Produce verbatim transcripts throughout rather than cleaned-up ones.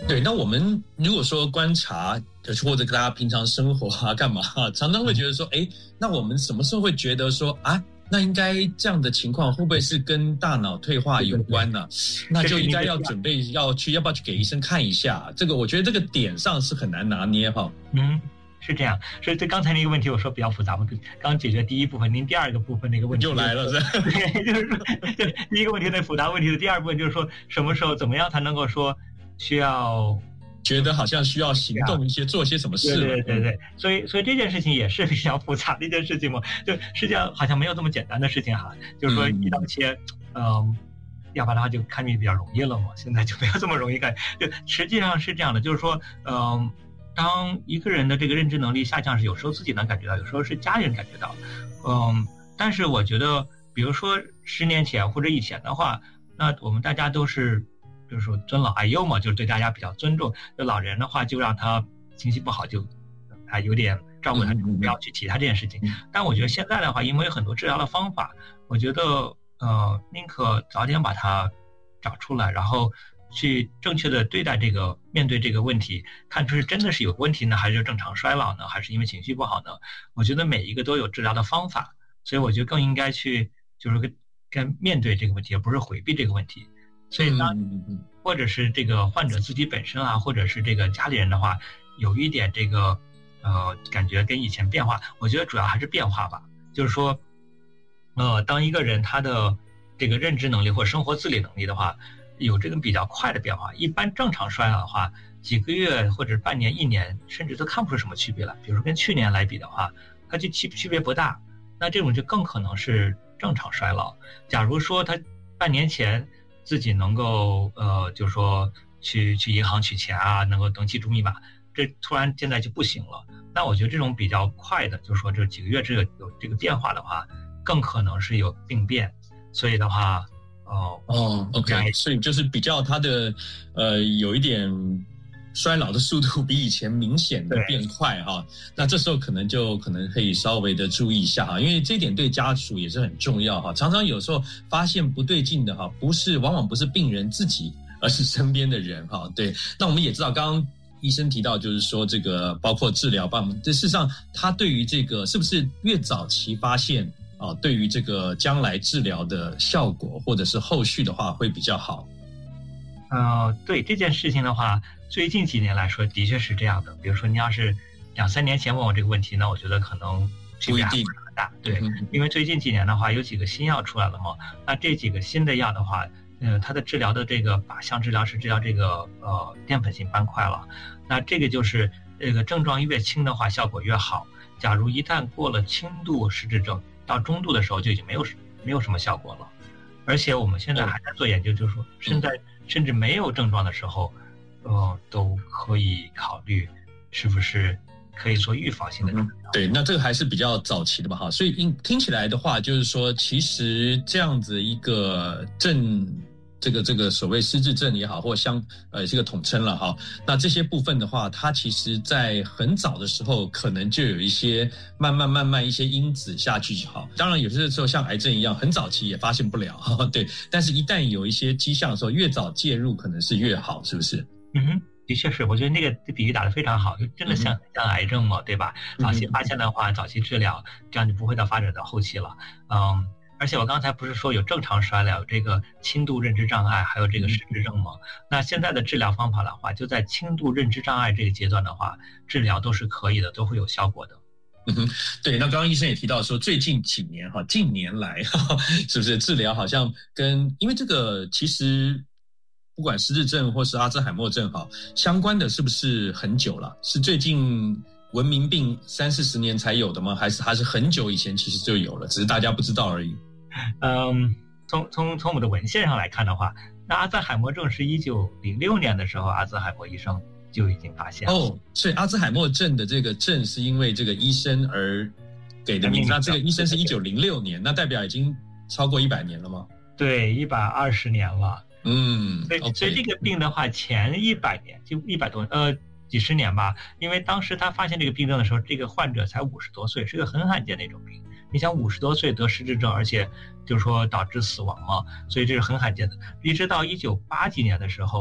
对，那我们如果说观察或者大家平常生活啊干嘛啊，常常会觉得说，哎，那我们什么时候会觉得说啊，那应该这样的情况会不会是跟大脑退化有关呢、啊？那就应该要准备要去，要不要去给医生看一下？这个我觉得这个点上是很难拿捏哈。 嗯。是这样，所以对刚才那个问题我说比较复杂，我刚解决第一部分，您第二个部分那个问题就来了，是吧？ 对，就是说，第一个问题的复杂问题的第二部分就是说，什么时候怎么样才能够说需要觉得好像需要行动一些，做些什么事？ 对对对对，所以所以这件事情也是比较复杂的一件事情嘛，就实际上好像没有这么简单的事情哈，就是说一刀切，嗯。呃要不然的话就看病比较容易了嘛，现在就没有这么容易看。就实际上是这样的，就是说，嗯、呃，当一个人的这个认知能力下降时，有时候自己能感觉到，有时候是家人感觉到，嗯，但是我觉得，比如说十年前或者以前的话，那我们大家都是，就是说尊老爱幼嘛，就是对大家比较尊重。就老人的话，就让他情绪不好就，啊有点照顾他，不要去提他这件事情。但我觉得现在的话，因为有很多治疗的方法，我觉得。呃，宁可早点把它找出来，然后去正确的对待这个，面对这个问题，看出是真的是有问题呢，还是正常衰老呢，还是因为情绪不好呢？我觉得每一个都有治疗的方法，所以我觉得更应该去就是跟跟面对这个问题，而不是回避这个问题。所以当或者是这个患者自己本身啊，或者是这个家里人的话，有一点这个呃感觉跟以前变化，我觉得主要还是变化吧，就是说。呃，当一个人他的这个认知能力或生活自理能力的话，有这个比较快的变化，一般正常衰老的话，几个月或者半年、一年，甚至都看不出什么区别来。比如说跟去年来比的话，它就区区别不大，那这种就更可能是正常衰老。假如说他半年前自己能够呃，就是说去去银行取钱啊，能够能记住密码，这突然现在就不行了。那我觉得这种比较快的，就是说这几个月这个有这个变化的话。更可能是有病变，所以的话，哦哦 ，OK， 所以就是比较它的呃有一点衰老的速度比以前明显的变快哈，那这时候可能就可能可以稍微的注意一下哈，因为这一点对家属也是很重要哈。常常有时候发现不对劲的哈，不是往往不是病人自己，而是身边的人哈。对，那我们也知道刚刚。医生提到，就是说这个包括治疗吧，这事实上他对于这个是不是越早期发现啊，对于这个将来治疗的效果或者是后续的话会比较好。 呃，对这件事情的话，最近几年来说的确是这样的。比如说，你要是两三年前问我这个问题呢，我觉得可能区别还不是很大。对，嗯、因为最近几年的话，有几个新药出来了嘛，那这几个新的药的话。呃，它的治疗的这个靶向治疗是治疗这个呃淀粉性斑块了，那这个就是这个症状越轻的话，效果越好。假如一旦过了轻度失智症，到中度的时候就已经没有没有什么效果了。而且我们现在还在做研究，就是说现在甚至没有症状的时候，呃，都可以考虑是不是可以做预防性的治疗、嗯。 对，那这个还是比较早期的吧，哈。所以听起来的话，就是说，其实这样子一个症。这个这个所谓失智症也好，或相呃这个统称了哈，那这些部分的话，它其实在很早的时候，可能就有一些慢慢慢慢一些因子下去就好。当然有些时候像癌症一样，很早期也发现不了，对。但是一旦有一些迹象的时候，越早介入可能是越好，是不是？ 嗯哼，的确是，我觉得那个比喻打得非常好，就真的像、嗯、像癌症嘛，对吧？早期发现的话，早期治疗，这样就不会到发展到后期了，嗯。而且我刚才不是说有正常衰老，有这个轻度认知障碍，还有这个失智症吗？那现在的治疗方法的话，就在轻度认知障碍这个阶段的话，治疗都是可以的，都会有效果的。 嗯哼，对。那刚刚医生也提到说，最近几年哈，近年来哈，是不是治疗好像跟因为这个其实不管失智症或是阿兹海默症哈，相关的是不是很久了？是最近？文明病三四十年才有的吗？还是还是很久以前其实就有了，只是大家不知道而已。 嗯，从从从我们的文献上来看的话，那阿兹海默症是一九零六年的时候，阿兹海默医生就已经发现了。 哦，所以阿兹海默症的这个症是因为这个医生而给的名字。那这个医生是一九零六年，那代表已经超过一百年了吗？ 对，一百二十年了。 嗯， 所以、okay. 所以这个病的话，前一百年就一百多呃。几十年吧，因为当时他发现这个病症的时候，这个患者才五十多岁，是个很罕见的一种病。你想五十多岁得失智症，而且就是说导致死亡嘛，所以这是很罕见的。一直到一九八几年的时候，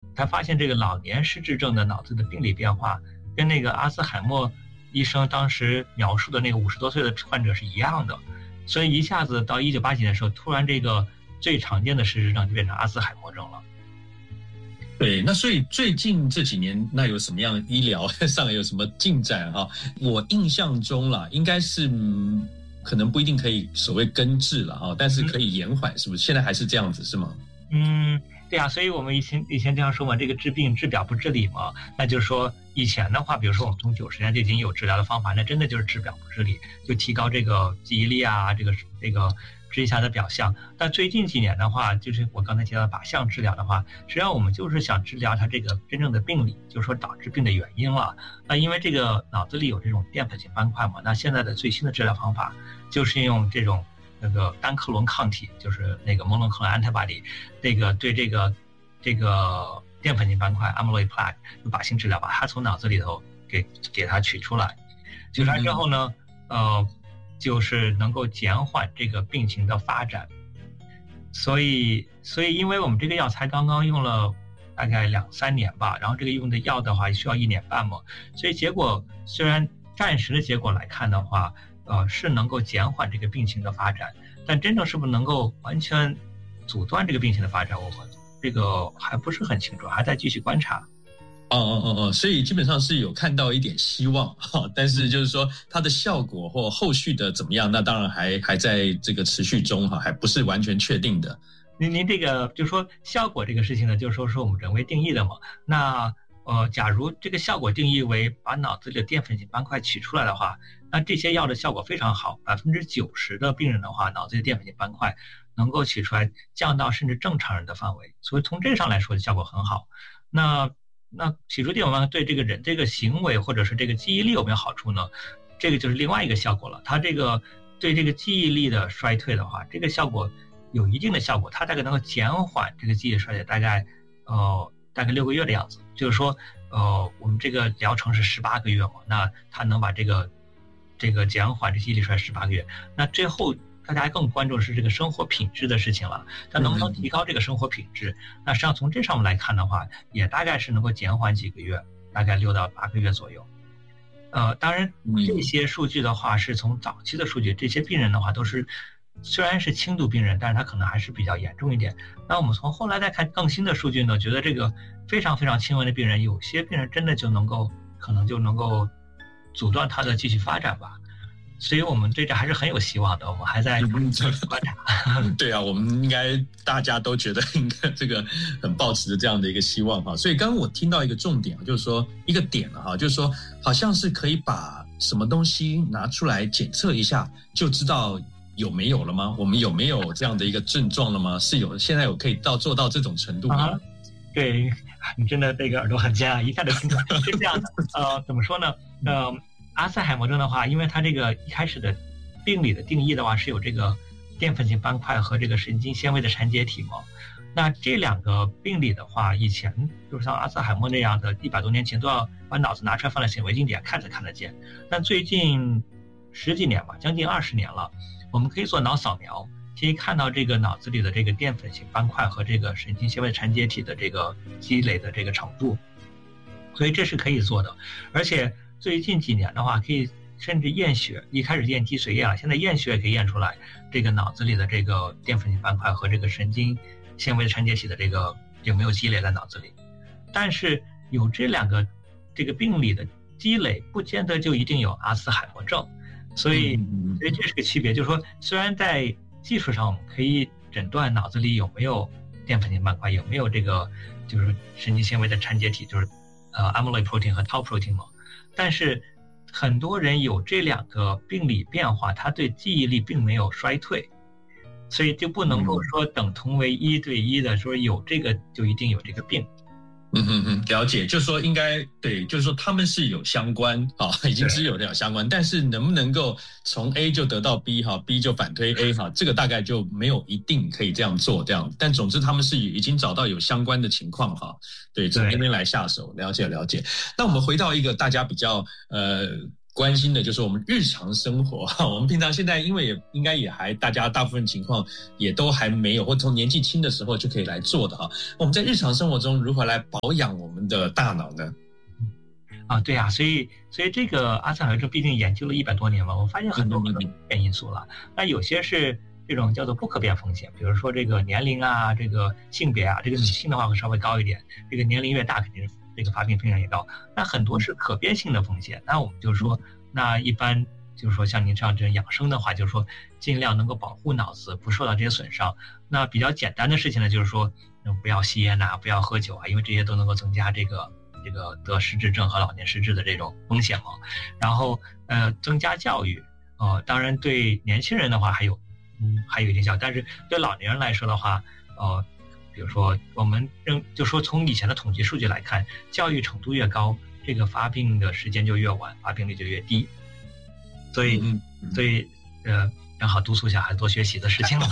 才发现这个老年失智症的脑子的病理变化跟那个阿兹海默医生当时描述的那个五十多岁的患者是一样的，所以一下子到一九八几年的时候，突然这个最常见的失智症就变成阿兹海默症了。 对，那所以最近这几年，那有什么样医疗上有什么进展哈？我印象中啦，应该是、嗯、可能不一定可以所谓根治了哈，但是可以延缓，是不是？现在还是这样子是吗？ 嗯，对啊，所以我们以前以前这样说嘛，这个治病治表不治理嘛，那就是说以前的话，比如说我们从九十年代就已经有治疗的方法，那真的就是治表不治理，就提高这个记忆力啊，这个这个治一下的表象。但最近几年的话，就是我刚才提到的靶向治疗的话，实际上我们就是想治疗它这个真正的病理，就是说导致病的原因了。那因为这个脑子里有这种淀粉型斑块嘛，那现在的最新的治疗方法就是用这种那个单克伦抗体，就是那个 monoclonal antibody， 那个对这个这个淀粉型斑块 amyloid plaque 就靶性治疗，把它从脑子里头给给它取出来，取出来之后呢，呃。就是能够减缓这个病情的发展，所以，所以因为我们这个药才刚刚用了大概两三年吧，然后这个用的药的话需要一年半嘛，所以结果虽然暂时的结果来看的话，呃，是能够减缓这个病情的发展，但真正是不是能够完全阻断这个病情的发展，我们这个还不是很清楚，还在继续观察。 哦哦哦哦，所以基本上是有看到一点希望哈，但是就是说它的效果或后续的怎么样，那当然还还在这个持续中哈，还不是完全确定的。 您您这个就是说效果这个事情呢，就是说是我们人为定义的嘛。那呃，假如这个效果定义为把脑子里的淀粉型斑块取出来的话，那这些药的效果非常好，百分之九十的病人的话，脑子里的淀粉型斑块能够取出来，降到甚至正常人的范围，所以从这上来说效果很好。那那取出淀粉斑块对这个人这个行为或者是这个记忆力有没有好处呢？这个就是另外一个效果了。它这个对这个记忆力的衰退的话，这个效果有一定的效果，它大概能够减缓这个记忆力衰退，大概呃大概六个月的样子。就是说呃我们这个疗程是十八个月嘛，那它能把这个这个减缓这记忆力衰退十八个月。那最后大家更关注的是这个生活品质的事情了，它能不能提高这个生活品质？那实际上从这上面来看的话，也大概是能够减缓几个月，大概六到八个月左右。呃，当然这些数据的话是从早期的数据，这些病人的话都是虽然是轻度病人，但是他可能还是比较严重一点。那我们从后来再看更新的数据呢，觉得这个非常非常轻微的病人，有些病人真的就能够可能就能够阻断他的继续发展吧。所以我们对这还是很有希望的，我们还在观察。 对啊，我们应该大家都觉得应该这个很抱持着这样的一个希望哈。所以刚刚我听到一个重点，就是说一个点了哈，就是说好像是可以把什么东西拿出来检测一下，就知道有没有了吗？我们有没有这样的一个症状了吗？是有，现在有可以到做到这种程度吗？ 啊、对，你真的这个耳朵很尖啊，一下就听出来是这样的。呃，怎么说呢？呃。阿兹海默症的话，因为它这个一开始的病理的定义的话是有这个淀粉型斑块和这个神经纤维的缠结体嘛。那这两个病理的话，以前就是像阿兹海默那样的，一百多年前都要把脑子拿出来放在显微镜底下看才看得见。但最近十几年吧，将近二十年了，我们可以做脑扫描，可以看到这个脑子里的这个淀粉型斑块和这个神经纤维缠结体的这个积累的这个程度，所以这是可以做的，而且。最近几年的话，可以甚至验血，一开始验脊髓液了，现在验血也可以验出来这个脑子里的这个淀粉型斑块和这个神经纤维的缠结体的这个有没有积累在脑子里。但是有这两个这个病理的积累，不见得就一定有阿兹海默症，所以所以这是个区别。就是说，虽然在技术上我们可以诊断脑子里有没有淀粉型斑块，有没有这个就是神经纤维的缠结体，就是呃 amyloid protein 和 tau protein 嘛。但是很多人有这两个病理变化，他对记忆力并没有衰退，所以就不能够说等同为一对一的说有这个就一定有这个病。 嗯嗯嗯，了解，就是说应该对，就是说他们是有相关啊，已经是有这样相关，但是能不能够从 A 就得到 B 哈 ，B 就反推 A 哈，这个大概就没有一定可以这样做这样，但总之他们是已经找到有相关的情况哈，对，从那边来下手，了解了解。那我们回到一个大家比较呃。 关心的就是我们日常生活。我们平常现在因为也应该也还大家大部分情况也都还没有，或从年纪轻的时候就可以来做的哈。我们在日常生活中如何来保养我们的大脑呢？ 啊，对啊，所以所以这个阿兹海默症毕竟研究了一百多年嘛，我发现很多可能变因素了。那有些是这种叫做不可变风险，比如说这个年龄啊，这个性别啊，这个女性的话会稍微高一点，这个年龄越大肯定是这个发病风险也高。那很多是可变性的风险，那我们就说，那一般就是说像您这样这种养生的话，就是说尽量能够保护脑子不受到这些损伤。那比较简单的事情呢，就是说不要吸烟呐，不要喝酒啊，因为这些都能够增加这个。这个得失智症和老年失智的这种风险嘛，然后呃增加教育，呃当然对年轻人的话还有嗯还有一定教育，但是对老年人来说的话，呃比如说我们认就说从以前的统计数据来看，教育程度越高，这个发病的时间就越晚，发病率就越低，所以嗯嗯所以呃。正好督促小孩多学习的事情了。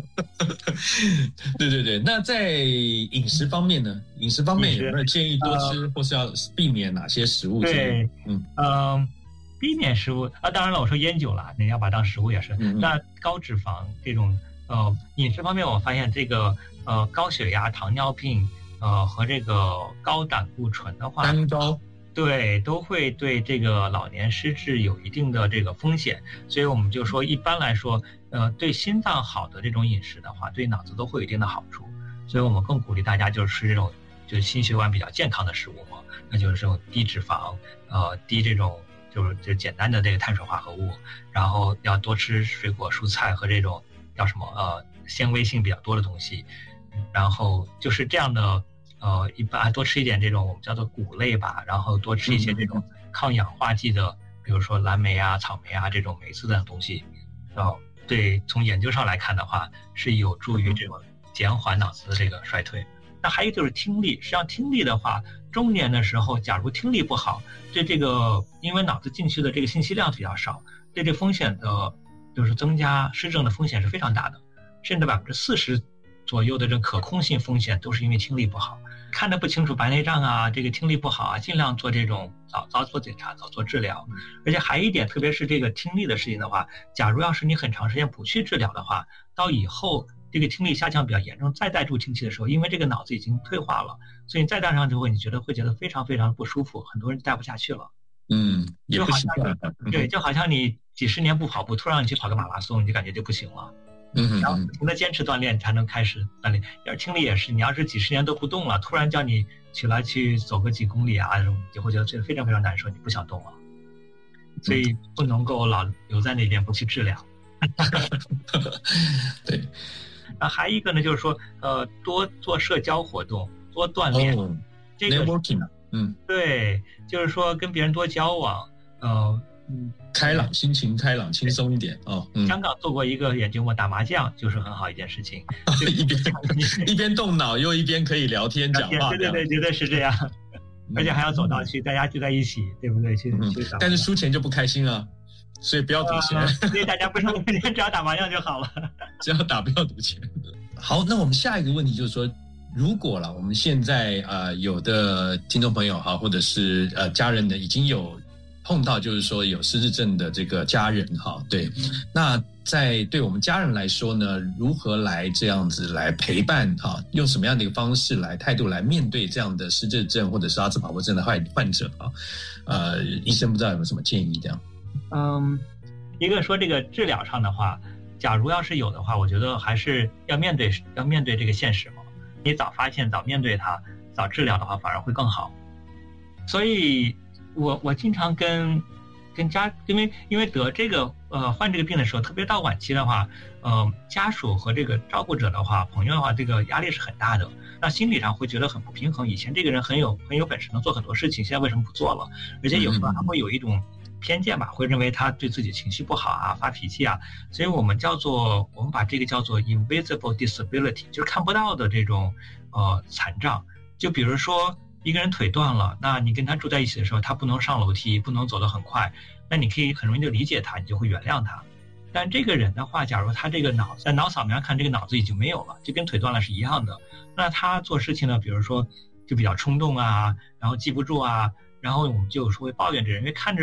对对对，那在饮食方面呢？饮食方面有没有建议多吃，呃、或是要避免哪些食物？ 对，嗯嗯、呃，避免食物啊，当然了，我说烟酒了，你要把它当食物也是。嗯、那高脂肪这种呃饮食方面，我发现这个呃高血压、糖尿病呃和这个高胆固醇的话， 三高。 对，都会对这个老年失智有一定的这个风险，所以我们就说，一般来说，呃，对心脏好的这种饮食的话，对脑子都会有一定的好处，所以我们更鼓励大家就是吃这种就是心血管比较健康的食物嘛，那就是这种低脂肪，呃，低这种就是就简单的这个碳水化合物，然后要多吃水果、蔬菜和这种叫什么呃纤维性比较多的东西，然后就是这样的。呃，一般多吃一点这种我们叫做谷类吧，然后多吃一些这种抗氧化剂的，嗯、比如说蓝莓啊、草莓啊这种莓子的东西，呃，对，从研究上来看的话，是有助于这种减缓脑子的这个衰退。那还有就是听力，实际上听力的话，中年的时候，假如听力不好，对这个因为脑子进去的这个信息量比较少，对这风险的，就是增加失智的风险是非常大的，甚至百分之四十左右的这可控性风险都是因为听力不好。看得不清楚白内障啊，这个听力不好啊，尽量做这种早早做检查，早做治疗。而且还有一点，特别是这个听力的事情的话，假如要是你很长时间不去治疗的话，到以后这个听力下降比较严重，再戴助听器的时候，因为这个脑子已经退化了，所以你再戴上之后，你觉得会觉得非常非常不舒服，很多人戴不下去了。 嗯，也不习惯。 对，就好像你几十年不跑步，突然你去跑个马拉松，你就感觉就不行了。 嗯， 然后不停的坚持锻炼才能开始锻炼。要是听力也是，你要是几十年都不动了，突然叫你起来去走个几公里啊，你就会觉得这非常非常难受，你不想动了。所以不能够老留在那边不去治疗。 对。 那还一个呢，就是说，呃，多做社交活动，多锻炼。 哦、 这个 networking， 嗯， 对，就是说跟别人多交往，呃。 嗯，开朗，心情开朗，轻松一点哦。 嗯、香港做过一个研究嘛，打麻将就是很好一件事情， 一边一边动脑又一边可以聊天讲话， 对对对，绝对是这样。而且还要走到去，大家聚在一起，对不对？去去。 但是输钱就不开心了，所以不要赌钱。 呃、所以大家不用赌钱，只要打麻将就好了。 只要打，不要赌钱。好，那我们下一个问题就是说，如果了我们现在呃有的听众朋友哈，或者是呃家人呢，已经有。碰到就是说有失智症的这个家人哈，对，那在对我们家人来说呢，如何来这样子来陪伴哈？用什么样的一个方式来态度来面对这样的失智症或者是阿兹海默症的患患者啊？呃，医生不知道有没有什么建议这样？ 嗯，一个说这个治疗上的话，假如要是有的话，我觉得还是要面对要面对这个现实嘛。你早发现早面对它，早治疗的话反而会更好。所以。我我经常跟跟家，因为因为得这个呃患这个病的时候，特别到晚期的话，呃家属和这个照顾者的话，朋友的话，这个压力是很大的。那心理上会觉得很不平衡。以前这个人很有很有本事，能做很多事情，现在为什么不做了？而且有时候还会有一种偏见吧，会认为他对自己情绪不好啊，发脾气啊。所以我们叫做我们把这个叫做 invisible disability， 就是看不到的这种呃残障。就比如说。一个人腿断了，那你跟他住在一起的时候，他不能上楼梯，不能走得很快，那你可以很容易就理解他，你就会原谅他。但这个人的话，假如他这个脑在脑扫描看这个脑子已经没有了，就跟腿断了是一样的，那他做事情呢，比如说就比较冲动啊，然后记不住啊，然后我们就有时候会抱怨这人，因为看着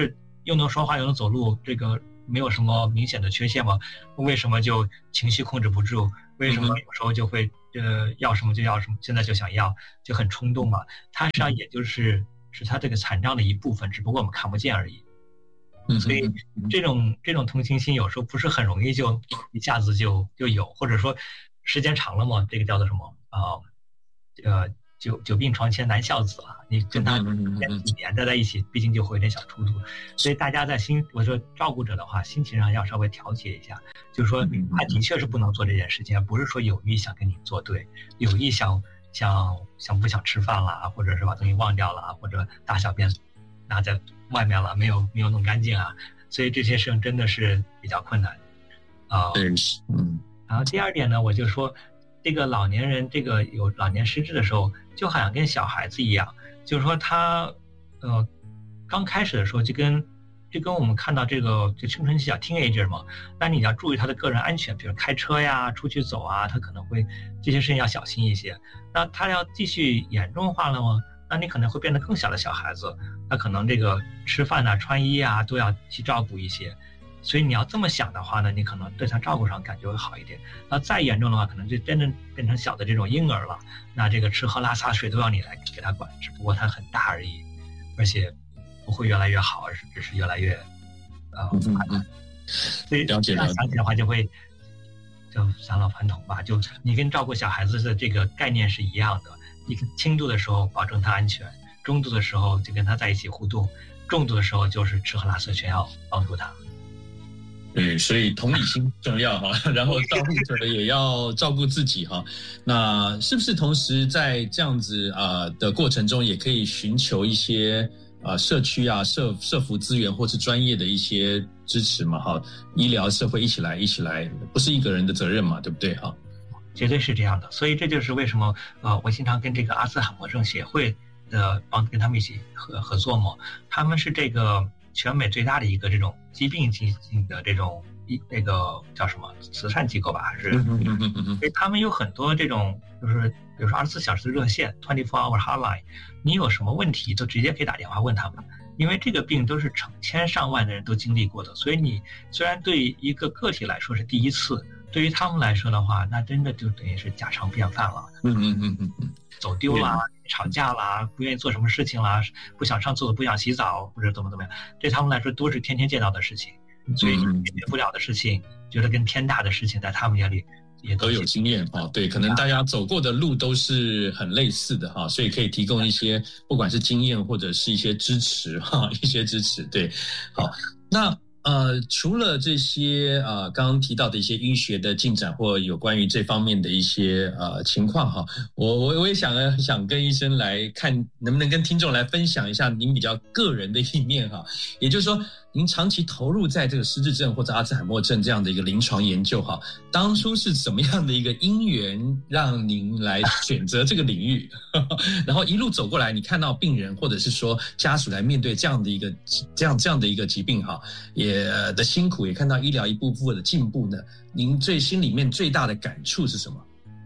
又能说话又能走路，这个没有什么明显的缺陷吗？为什么就情绪控制不住？为什么有时候就会呃要什么就要什么，现在就想要，就很冲动嘛？它实际上也就是是他这个残障的一部分，只不过我们看不见而已。所以这种这种同情心有时候不是很容易就一下子就就有，或者说时间长了嘛，这个叫做什么啊？呃，久久病床前难孝子啊，你跟他几年待在一起，毕竟就会有点小冲突。所以大家在心，我说照顾者的话，心情上要稍微调节一下，就是说他的确是不能做这件事情，不是说有意想跟你作对，有意想想想不想吃饭了，或者是把东西忘掉了，或者大小便拿在外面了，没有没有弄干净啊，所以这些事情真的是比较困难啊。 对，嗯。 然后第二点呢，我就说，这个老年人，这个有老年失智的时候，就好像跟小孩子一样，就是说他，呃，刚开始的时候就跟就跟我们看到这个就青春期叫 teenager 嘛，那你要注意他的个人安全，比如开车呀、出去走啊，他可能会这些事情要小心一些。那他要继续严重化了吗？那你可能会变得更小的小孩子，那可能这个吃饭啊、穿衣啊都要去照顾一些，所以你要这么想的话呢，你可能对他照顾上感觉会好一点。那再严重的话，可能就真正变成小的这种婴儿了，那这个吃喝拉撒睡都要你来给他管，只不过他很大而已，而且不会越来越好，而是只是越来越呃困难。所以这样想起的话，就会就返老还童吧，就你跟照顾小孩子的这个概念是一样的。你轻度的时候保证他安全，中度的时候就跟他在一起互动，重度的时候就是吃喝拉撒全要帮助他。 对，所以同理心重要哈，然后照顾者也要照顾自己哈。那是不是同时在这样子啊、呃、的过程中，也可以寻求一些啊、呃、社区啊社社福资源或是专业的一些支持嘛哈？医疗社会一起来一起来，不是一个人的责任嘛，对不对哈？ 绝对是这样的，所以这就是为什么呃，我经常跟这个阿兹海默症协会的帮跟他们一起合合作嘛。他们是这个全美最大的一个这种疾病基金的这种一那个叫什么慈善机构吧，还是？所以他们有很多这种就是比如说二十四小时的热线 twenty four hour hotline， 你有什么问题都直接可以打电话问他们。因为这个病都是成千上万的人都经历过的，所以你虽然对一个个体来说是第一次，对于他们来说的话，那真的就等于是家常便饭了。 嗯嗯嗯嗯嗯， 走丢啦，吵架啦，不愿意做什么事情啦，不想上厕所，不想洗澡，或者怎么怎么样，对他们来说都是天天见到的事情。所以解决不了的事情，觉得跟天大的事情，在他们眼里也都有经验哈。对，可能大家走过的路都是很类似的哈，所以可以提供一些不管是经验或者是一些支持哈，一些支持。对，好，那。呃，除了这些呃刚刚提到的一些医学的进展或有关于这方面的一些呃情况哈，我我我也想想跟医生来看能不能跟听众来分享一下您比较个人的一面哈，也就是说您长期投入在这个失智症或者阿兹海默症这样的一个临床研究哈，当初是怎么样的一个因缘让您来选择这个领域，然后一路走过来，你看到病人或者是说家属来面对这样的一个这样这样的一个疾病哈，也的辛苦，也看到医疗一步步的进步呢。您最心里面最大的感触是什么？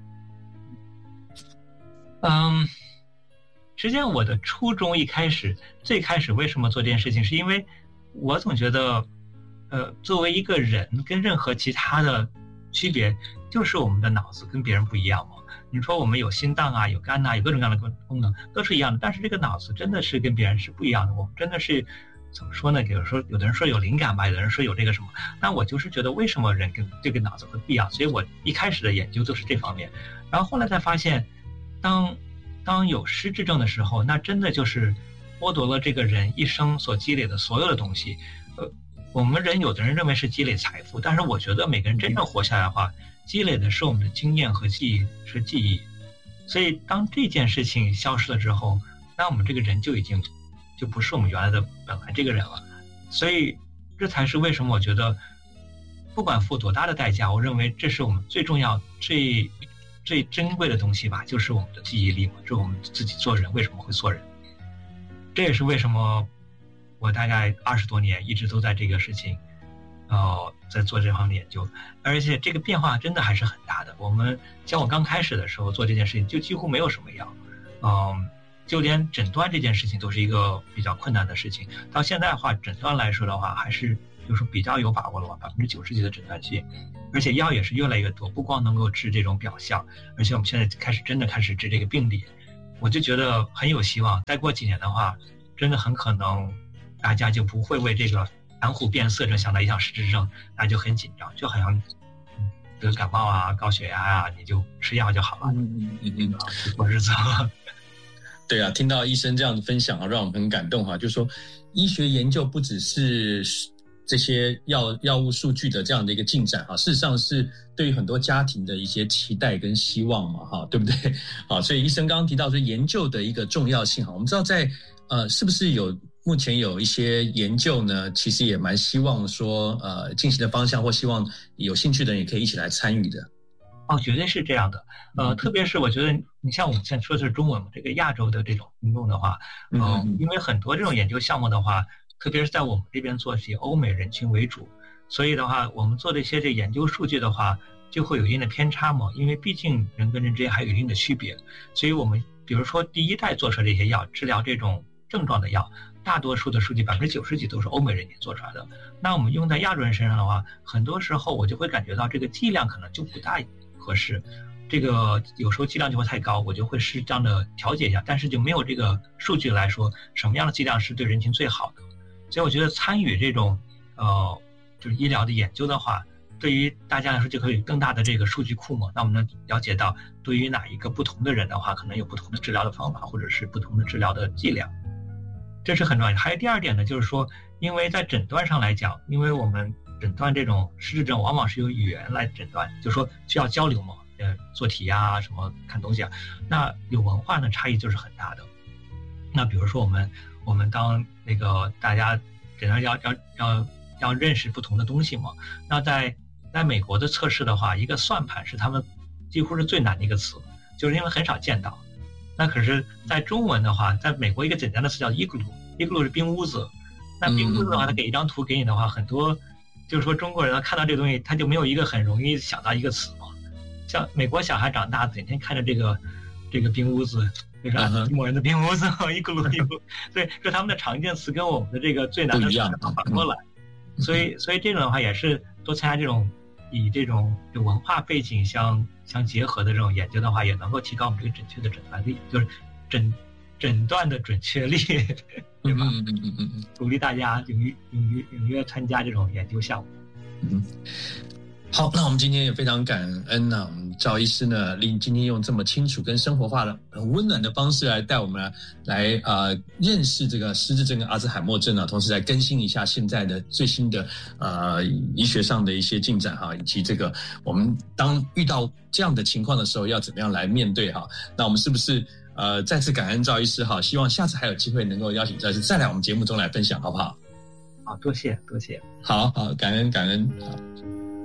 嗯，实际上我的初衷一开始，最开始为什么做这件事情，是因为我总觉得，呃，作为一个人跟任何其他的区别，就是我们的脑子跟别人不一样嘛。你说我们有心脏啊，有肝啊，有各种各样的功能，都是一样的，但是这个脑子真的是跟别人是不一样的。我们真的是。怎么说呢？有时候有的人说有灵感吧，有的人说有这个什么，但我就是觉得为什么人跟这个脑子会不一样，所以我一开始的研究都是这方面，然后后来才发现，当当有失智症的时候，那真的就是剥夺了这个人一生所积累的所有的东西。呃，我们人有的人认为是积累财富，但是我觉得每个人真正活下来的话，积累的是我们的经验和记忆，是记忆。所以当这件事情消失了之后，那我们这个人就已经。就不是我们原来的本来这个人了，所以这才是为什么我觉得，不管付多大的代价，我认为这是我们最重要、最最珍贵的东西吧，就是我们的记忆力嘛，就是我们自己做人为什么会做人。这也是为什么我大概二十多年一直都在这个事情，呃，在做这方面研究，而且这个变化真的还是很大的。我们像我刚开始的时候做这件事情，就几乎没有什么药，嗯、呃。 就连诊断这件事情都是一个比较困难的事情。到现在的话，诊断来说的话，还是就是比较有把握了吧，百分之九十几的诊断性，而且药也是越来越多，不光能够治这种表象，而且我们现在开始真的开始治这个病理，我就觉得很有希望。再过几年的话，真的很可能大家就不会为这个蓝虎变色症想到一项失智症，大家就很紧张，就好像得感冒啊、高血压啊，你就吃药就好了，嗯嗯嗯，过日子。 对啊，听到医生这样的分享啊，让我们很感动哈。就是说，医学研究不只是这些药药物数据的这样的一个进展哈，事实上是对于很多家庭的一些期待跟希望嘛哈，对不对？好，所以医生刚刚提到说研究的一个重要性哈，我们知道在呃是不是有目前有一些研究呢，其实也蛮希望说呃进行的方向或希望有兴趣的人也可以一起来参与的。 哦，绝对是这样的，呃，特别是我觉得，你像我们现在说的是中文嘛，这个亚洲的这种运动的话，嗯、呃，因为很多这种研究项目的话，特别是在我们这边做是以欧美人群为主，所以的话，我们做的一些这研究数据的话，就会有一定的偏差嘛，因为毕竟人跟人之间还有一定的区别，所以我们比如说第一代做出来这些药，治疗这种症状的药，大多数的数据百分之九十几都是欧美人群做出来的，那我们用在亚洲人身上的话，很多时候我就会感觉到这个剂量可能就不大合适，这个有时候剂量就会太高，我就会适当的调节一下，但是就没有这个数据来说什么样的剂量是对人群最好的。所以我觉得参与这种呃就是医疗的研究的话，对于大家来说就可以更大的这个数据库嘛，那我们能了解到对于哪一个不同的人的话，可能有不同的治疗的方法，或者是不同的治疗的剂量，这是很重要的。还有第二点呢，就是说因为在诊断上来讲，因为我们诊断这种失智症往往是由语言来诊断，就是说需要交流嘛，呃，做题啊，什么看东西啊，那有文化的差异就是很大的。那比如说我们我们当那个大家诊断要要要要认识不同的东西嘛，那在在美国的测试的话，一个算盘是他们几乎是最难的一个词，就是因为很少见到。那可是在中文的话，在美国一个简单的词叫 igloo，igloo 是冰屋子。那冰屋子的话，他给一张图给你的话，很多就是说中国人看到这个东西，他就没有一个很容易想到一个词嘛。像美国小孩长大，整天看着这个这个冰屋子，就是西摩人的冰屋子，一咕噜一咕，所以说他们的常见词跟我们的这个最难的词反过来。所以所以这种的话也是多参加这种以这种有文化背景相相结合的这种研究的话，也能够提高我们这个准确的诊断力，就是诊诊断的准确率，对吧？嗯嗯嗯嗯，鼓励大家踊跃踊跃踊跃参加这种研究项目。 嗯，好，那我们今天也非常感恩呢、啊，我们赵医师呢，令今天用这么清楚跟生活化的、很温暖的方式来带我们来来呃认识这个失智症跟阿兹海默症啊，同时来更新一下现在的最新的呃医学上的一些进展哈、啊，以及这个我们当遇到这样的情况的时候要怎么样来面对哈、啊？那我们是不是呃再次感恩赵医师哈？希望下次还有机会能够邀请赵医师再来我们节目中来分享，好不好？ 好，多谢多谢， 好好感恩感恩好。